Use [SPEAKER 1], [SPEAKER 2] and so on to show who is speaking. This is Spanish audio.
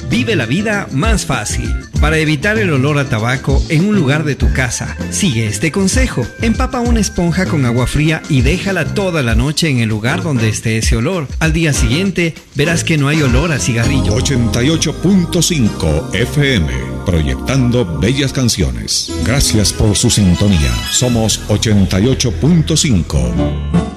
[SPEAKER 1] Vive la vida más fácil. Para evitar el olor a tabaco en un lugar de tu casa, sigue este consejo. Empapa una esponja con agua fría y déjala toda la noche en el lugar donde esté ese olor. Al día siguiente, verás que no hay olor a cigarrillo.
[SPEAKER 2] 88.5 FM, proyectando bellas canciones. Gracias por su sintonía. Somos 88.5.